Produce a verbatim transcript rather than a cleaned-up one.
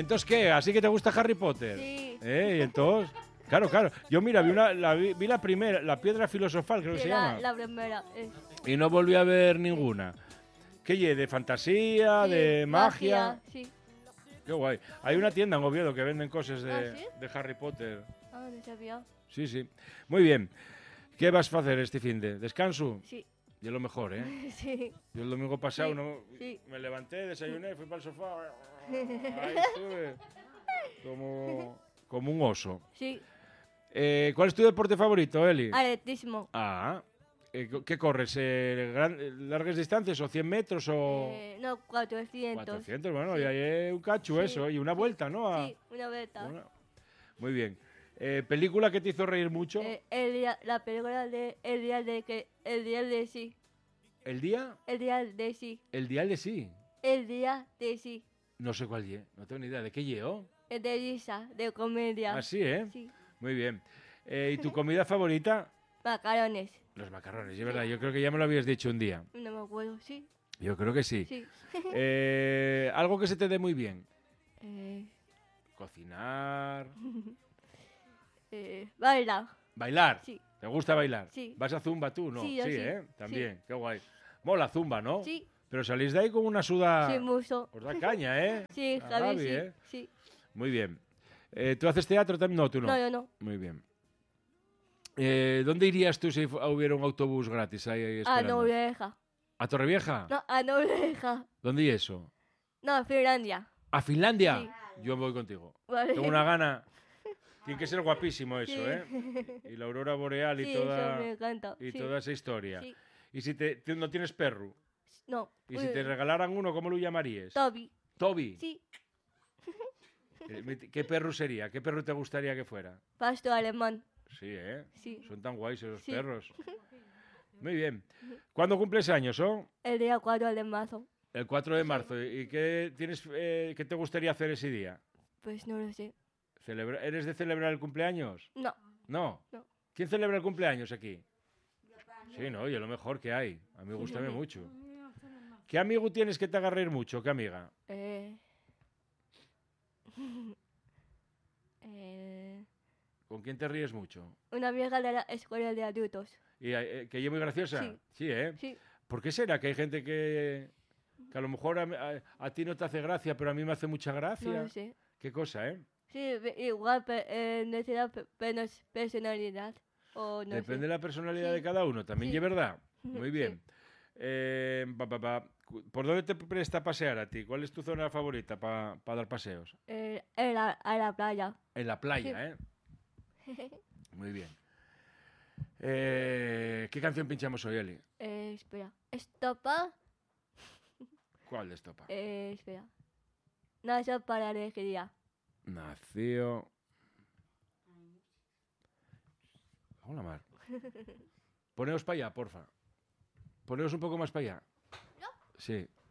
¿Entonces qué? ¿Así que te gusta Harry Potter? Sí. ¿Eh? ¿Y entonces? Claro, claro. Yo, mira, vi, una, la, vi, vi la primera, la piedra filosofal, creo que Sí, se la, llama. la primera. Es. Y no volví a ver ninguna. ¿Qué lle? ¿De fantasía? Sí, ¿De magia? Sí. Qué guay. Hay una tienda en Oviedo que venden cosas de, ¿Ah, sí? de Harry Potter. Ah, no sabía. Sí, sí. Muy bien. ¿Qué vas a hacer este fin de? ¿Descanso? Sí. Y es lo mejor, ¿eh? Sí. Yo el domingo pasado Sí, no, sí. me levanté, desayuné, fui para el sofá. Ahí estuve. Como, como un oso. Sí. Eh, ¿Cuál es tu deporte favorito, Eli? Atletismo. Ah. Eh, ¿Qué corres? Eh, gran- ¿Largas distancias o cien metros o...? Eh, no, cuatrocientos. cuatrocientos, bueno, Sí. y ahí es un cacho Sí, eso. Y una sí, vuelta, ¿no? A- Sí, una vuelta. Una- Muy bien. Eh, ¿Película que te hizo reír mucho? Eh, el día, la película de el día de que el día de sí, ¿El día? el día de sí, El dial de sí. el día de sí, No sé cuál ye. No tengo ni idea. ¿De qué llevo? el de risa, de comedia. Ah, sí, ¿eh? Sí. Muy bien. Eh, ¿Y tu comida favorita? Macarones. Los macarrones, es verdad. Yo creo que ya me lo habías dicho un día. No me acuerdo, sí. Yo creo que sí. Sí. Eh, algo que se te dé muy bien. Eh, Cocinar. eh, baila. Bailar. Sí. ¿Te gusta bailar? Sí. ¿Vas a Zumba tú? No. Sí, yo sí. ¿eh? También. Qué guay. Mola Zumba, ¿no? Sí. Pero salís de ahí con una suda... Sí, mucho. Os da caña, ¿eh? Sí, A Javi, Gaby, sí. ¿eh? Sí. Muy bien. Eh, ¿Tú haces teatro también? No, tú no. No, yo no. Muy bien. Eh, ¿Dónde irías tú si fu- hubiera un autobús gratis ahí, ahí A esperando? Noruega. ¿A Torrevieja? No, a Noruega. ¿Dónde y eso? No, a Finlandia. ¿A Finlandia? Sí. Yo voy contigo. Vale. Tengo una gana. Tiene que ser guapísimo eso, Sí. ¿eh? Y la aurora boreal y Sí, toda eso me encanta. y Sí. toda esa historia. Sí. Y si te, te- no tienes perro, No. y si te regalaran uno, ¿cómo lo llamarías? Toby. Toby. Sí. Eh, ¿Qué perro sería? ¿Qué perro te gustaría que fuera? Pastor alemán. Sí, ¿eh? Sí. Son tan guays esos Sí. perros. Muy bien. ¿Cuándo cumples años, oh? El día cuatro de marzo. El cuatro de marzo. ¿Y qué, tienes, eh, qué te gustaría hacer ese día? Pues no lo sé. Celebra- ¿Eres de celebrar el cumpleaños? No. No. No. ¿Quién celebra el cumpleaños aquí? Sí, no, y es lo mejor que hay. A mí me gusta mucho. ¿Qué amigo tienes que te haga reír mucho? ¿Qué amiga? Eh... eh... ¿Con quién te ríes mucho? Una amiga de la escuela de adultos. ¿Y, eh, ¿Que ella es muy graciosa? Sí. Sí, ¿eh? Sí. ¿Por qué será que hay gente que, que a lo mejor a, a- a ti no te hace gracia, pero a mí me hace mucha gracia? No lo sé. ¿Qué cosa, eh? Sí, ve- igual, pe- eh, necesita pe- menos personalidad. O no Depende sé. de la personalidad Sí. de cada uno, también Sí. es verdad. Muy Sí. bien. Eh, pa, pa, pa. Cu- ¿Por dónde te presta pasear a ti? ¿Cuál es tu zona favorita para dar paseos? Eh, en la- a la playa. En la playa, ¿eh? Muy bien. Eh, ¿Qué canción pinchamos hoy, Eli? Eh, espera. Estopa. ¿Cuál de estopa? Eh, espera. Nació para alegría. Nació... Hola, Mar. Poneos para allá, porfa. Poneos un poco más para allá. Sí.